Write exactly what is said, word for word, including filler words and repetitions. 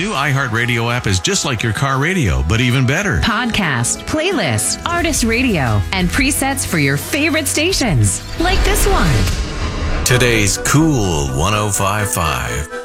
new iHeartRadio app is just like your car radio, but even better. Podcast, playlist, artist radio, and presets for your favorite stations, like this one. Today's Cool one oh five point five.